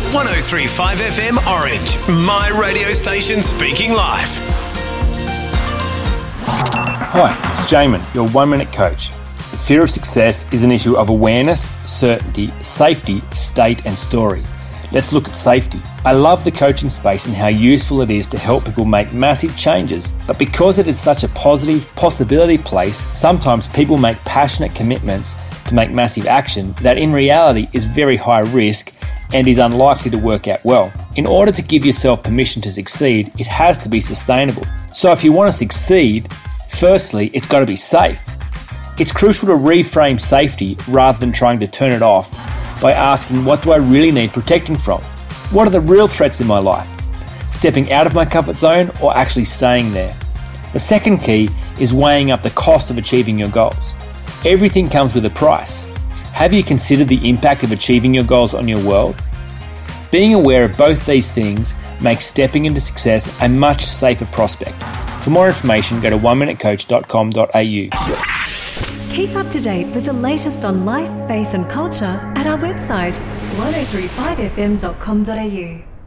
103.5 FM Orange, my radio station speaking live. Hi, it's Jamin, your 1 minute coach. The fear of success is an issue of awareness, certainty, safety, state and story. Let's look at safety. I love the coaching space and how useful it is to help people make massive changes. But because it is such a positive possibility place, sometimes people make passionate commitments to make massive action that in reality is very high risk and is unlikely to work out well. In order to give yourself permission to succeed, it has to be sustainable. So if you want to succeed, firstly, it's got to be safe. It's crucial to reframe safety rather than trying to turn it off by asking, what do I really need protecting from? What are the real threats in my life? Stepping out of my comfort zone or actually staying there? The second key is weighing up the cost of achieving your goals. Everything comes with a price. Have you considered the impact of achieving your goals on your world? Being aware of both these things makes stepping into success a much safer prospect. For more information, go to oneminutecoach.com.au. Keep up to date with the latest on life, faith and culture at our website 1035fm.com.au.